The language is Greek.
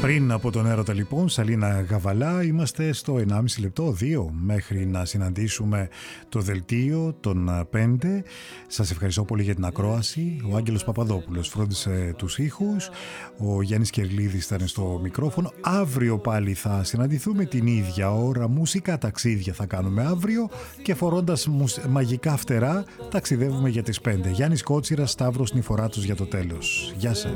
Πριν από τον έρωτα λοιπόν, Σαλίνα Γαβαλά, είμαστε στο 1,5 λεπτό, 2 μέχρι να συναντήσουμε το δελτίο των 5. Σας ευχαριστώ πολύ για την ακρόαση. Ο Άγγελος Παπαδόπουλος φρόντισε τους ήχους, ο Γιάννης Κερλίδης ήταν στο μικρόφωνο. Αύριο πάλι θα συναντηθούμε την ίδια ώρα, μουσικά ταξίδια θα κάνουμε αύριο και φορώντας μαγικά φτερά ταξιδεύουμε για τις 5. Γιάννης Κότσιρας, Σταύρος Νηφοράτος για το τέλος. Γεια σας.